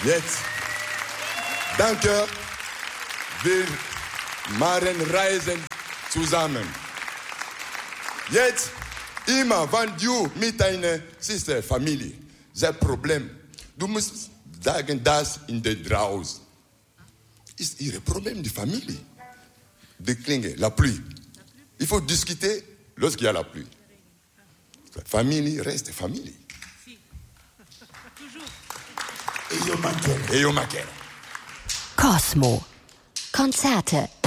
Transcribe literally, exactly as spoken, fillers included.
Jetzt, danke, wir machen Reisen zusammen. Jetzt, immer, wenn du mit deiner Schwester, Familie, das Problem, du musst sagen, das in der draußen ist ihr Problem, die Familie. Die Klinge, la pluie. Il faut discuter lorsqu'il y a la pluie. Famille reste famille. Eyo Makela. Eyo Makela. Cosmo. Konzerte